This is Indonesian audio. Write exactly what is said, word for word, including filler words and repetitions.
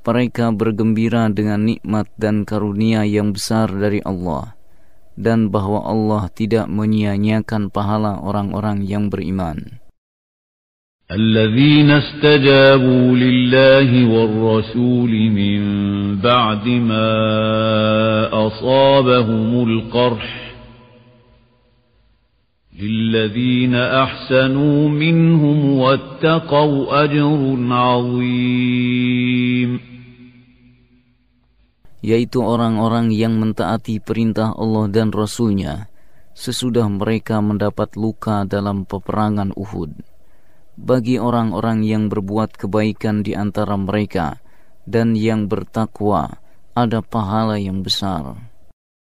mereka bergembira dengan nikmat dan karunia yang besar dari Allah, dan bahwa Allah tidak menyia-nyiakan pahala orang-orang yang beriman. الذين استجابوا لله والرسول من بعد ما أصابهم القرح للذين أحسنوا منهم واتقوا أجر عظيم. Yaitu orang-orang yang mentaati perintah Allah dan Rasul-Nya sesudah mereka mendapat luka dalam peperangan Uhud. Bagi orang-orang yang berbuat kebaikan di antara mereka dan yang bertakwa ada pahala yang besar.